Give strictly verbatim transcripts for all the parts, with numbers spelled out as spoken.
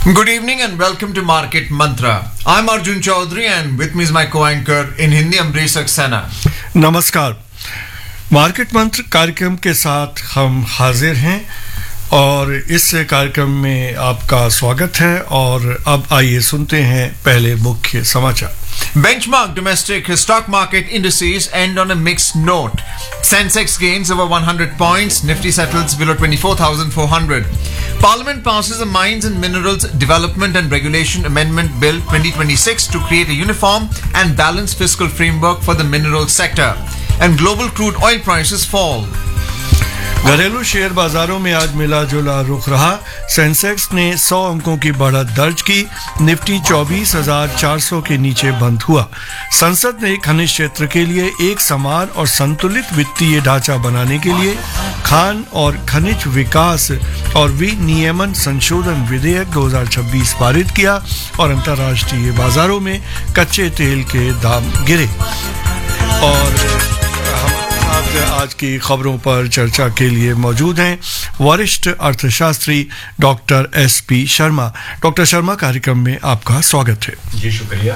Good evening and welcome to Market Mantra. I'm Arjun Chaudhary and with me is my co-anchor in Hindi Ambrish Saxena. नमस्कार, market मंत्र कार्यक्रम के साथ हम हाजिर हैं और इस कार्यक्रम में आपका स्वागत है। और अब आइए सुनते हैं पहले मुख्य समाचार। Benchmark domestic stock market indices end on a mixed note. Sensex gains over one hundred points, Nifty settles below twenty-four thousand four hundred. Parliament passes a Mines and Minerals Development and Regulation Amendment Bill twenty twenty-six to create a uniform and balanced fiscal framework for the mineral sector. And global crude oil prices fall. घरेलू share बाजारों में आज मिला जुला रुख रहा। Sensex ने सौ अंकों की बढ़त दर्ज की। निफ्टी चौबीस हजार चार सौ के नीचे बंद हुआ। संसद ने खनिज क्षेत्र के लिए एक समान और संतुलित वित्तीय ढांचा बनाने के लिए खान और खनिज विकास और विनियमन संशोधन विधेयक दो हज़ार छब्बीस पारित किया और अंतर्राष्ट्रीय बाजारों में कच्चे तेल के दाम गिरे। और आज की खबरों पर चर्चा के लिए मौजूद हैं वरिष्ठ अर्थशास्त्री doctor S P Sharma. Doctor Sharma, कार्यक्रम में आपका स्वागत है। जी शुक्रिया।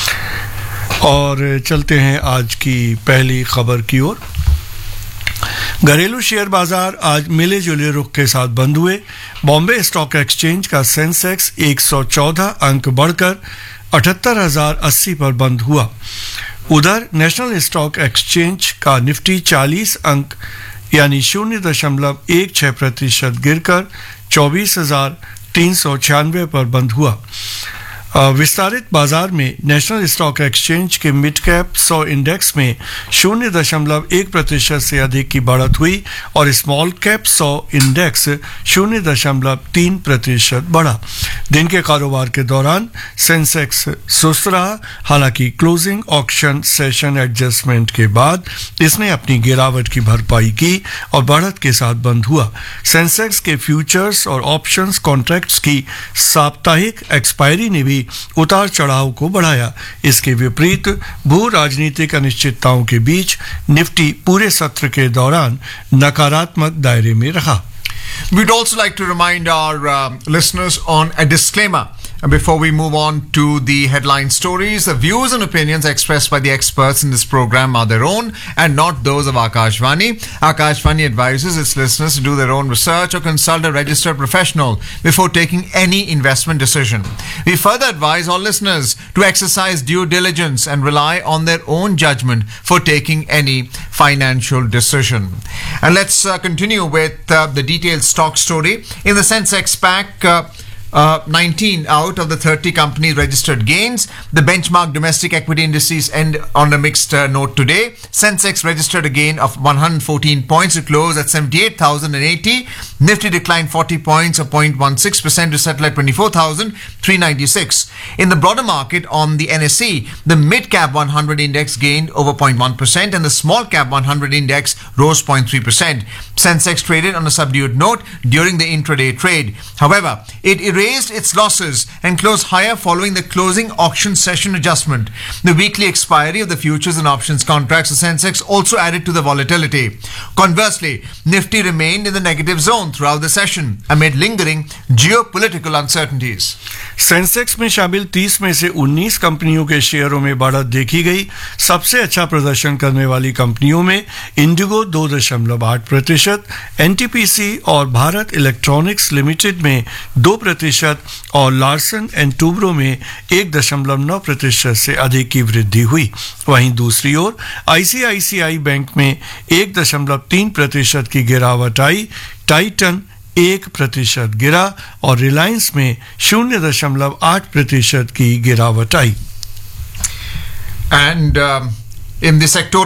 और चलते हैं आज की पहली खबर की ओर। घरेलू शेयर बाजार आज मिले जुले रुख के साथ बंद हुए। बॉम्बे स्टॉक एक्सचेंज का सेंसेक्स एक सौ चौदह अंक बढ़कर अठहत्तर हजार अस्सी पर बंद हुआ। उधर नेशनल स्टॉक एक्सचेंज का निफ्टी चालीस अंक यानी शून्य दशमलव एक छह प्रतिशत गिरकर चौबीस हजार तीन सौ छियानवे पर बंद हुआ। विस्तारित बाजार में नेशनल स्टॉक एक्सचेंज के मिड कैप सौ इंडेक्स में शून्य दशमलव एक प्रतिशत से अधिक की बढ़त हुई और स्मॉल कैप सौ इंडेक्स शून्य दशमलव तीन प्रतिशत बढ़ा। दिन के कारोबार के दौरान सेंसेक्स सुस्त रहा। हालांकि क्लोजिंग ऑक्शन सेशन एडजस्टमेंट के बाद इसने अपनी गिरावट की भरपाई की और बढ़त के साथ बंद हुआ। सेंसेक्स के फ्यूचर्स और ऑप्शंस कॉन्ट्रैक्ट्स की साप्ताहिक एक्सपायरी ने भी उतार चढ़ाव को बढ़ाया। इसके विपरीत भू राजनीतिक अनिश्चितताओं के बीच निफ्टी पूरे सत्र के दौरान नकारात्मक दायरे में रहा। We'd also like to remind our uh, listeners on a disclaimer. Before we move on to the headline stories, the views and opinions expressed by the experts in this program are their own and not those of Akashvani. Akashvani advises its listeners to do their own research or consult a registered professional before taking any investment decision. We further advise all listeners to exercise due diligence and rely on their own judgment for taking any financial decision. And let's uh, continue with uh, the detailed stock story. In the Sensex pack, uh, Uh, nineteen out of the thirty companies registered gains. The benchmark domestic equity indices end on a mixed uh, note today. Sensex registered a gain of one hundred fourteen points to close at seventy-eight thousand eighty. Nifty declined forty points or zero point one six percent to settle at twenty-four thousand three hundred ninety-six. In the broader market on the N S E, the mid-cap one hundred index gained over zero point one percent and the small-cap one hundred index rose zero point three percent. Sensex traded on a subdued note during the intraday trade. However, it raised its losses and closed higher following the closing auction session adjustment. The weekly expiry of the futures and options contracts of Sensex also added to the volatility. Conversely, Nifty remained in the negative zone throughout the session amid lingering geopolitical uncertainties. Sensex में शामिल तीस में से उन्नीस कंपनियों के शेयरों में बढ़त देखी गई। सबसे अच्छा प्रदर्शन करने वाली कंपनियों में इंडिगो दो दशमलव आठ प्रतिशत, एनटीपीसी और भारत इलेक्ट्रॉनिक्स लिमिटेड में दो प्रतिशत और लार्सन एंड टूब्रो में एक दशमलव नौ प्रतिशत से अधिक की वृद्धि हुई। वहीं दूसरी ओर आईसीआईसीआई बैंक में एक दशमलव तीन प्रतिशत की गिरावट आई। टाइटन एक प्रतिशत गिरा और रिलायंस में शून्य दशमलव आठ प्रतिशत की गिरावट आई। And um, in the sector